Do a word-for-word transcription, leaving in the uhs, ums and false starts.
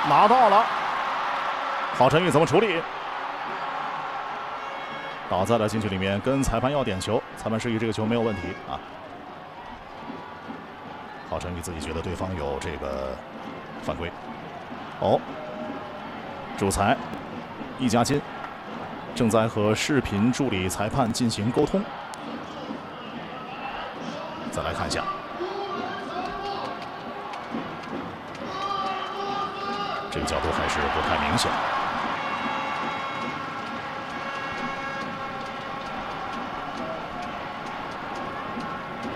拿到了，郝晨宇怎么处理？倒在了禁区里面，跟裁判要点球，裁判示意这个球没有问题啊。郝晨宇自己觉得对方有这个犯规。哦，主裁易家金正在和视频助理裁判进行沟通。再来看一下，这个角度还是不太明显。